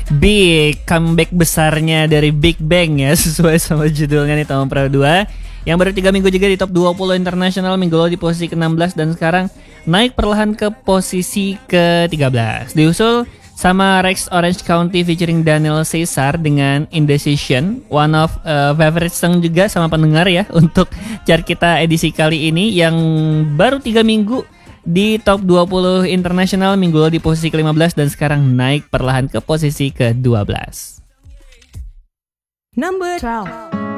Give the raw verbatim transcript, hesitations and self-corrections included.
Big, comeback besarnya dari Big Bang ya, sesuai sama judulnya nih tahun Pro dua. Yang baru tiga minggu juga di top dua puluh internasional, minggu lalu di posisi ke enam belas dan sekarang naik perlahan ke posisi ke tiga belas. Diusul sama Rex Orange County featuring Daniel Caesar dengan Indecision, one of uh, favorite song juga sama pendengar ya untuk chart kita edisi kali ini yang baru tiga minggu di top dua puluh internasional, minggu lalu di posisi ke lima belas dan sekarang naik perlahan ke posisi ke dua belas. Number twelve.